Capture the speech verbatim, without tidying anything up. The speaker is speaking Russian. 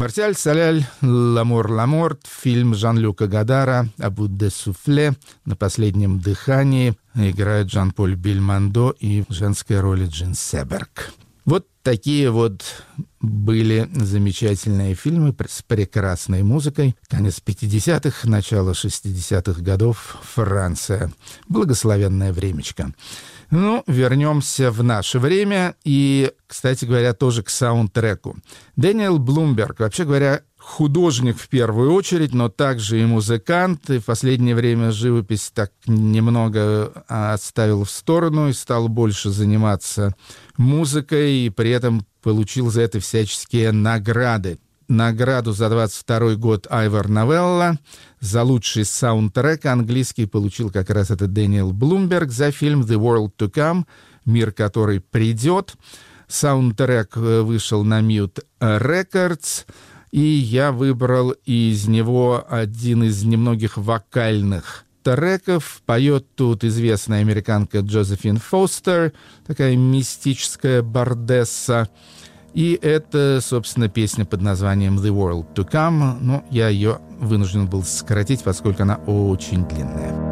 Мартиаль Соляль, «Ламор Ламорт», фильм Жан-Люка Годара «Абу де Суфле», «На последнем дыхании» играет Жан-Поль Бельмондо и в женской роли Джин Себерг. Вот такие вот были замечательные фильмы с прекрасной музыкой. Конец пятидесятых, начало шестидесятых годов, Франция. Благословенное времечко. Ну, вернемся в наше время и, кстати говоря, тоже к саундтреку. Дэниел Блумберг, вообще говоря, художник в первую очередь, но также и музыкант. И в последнее время живопись так немного отставил в сторону и стал больше заниматься музыкой, и при этом получил за это всяческие награды. Награду за двадцать второй год Айвор Новелла, за лучший саундтрек английский получил как раз этот Дэниел Блумберг за фильм «The World to Come», «Мир, который придет». Саундтрек вышел на Mute Records, и я выбрал из него один из немногих вокальных треков. Поет тут известная американка Джозефин Фостер, такая мистическая бардесса. И это, собственно, песня под названием «The World to Come». Но я ее вынужден был сократить, поскольку она очень длинная.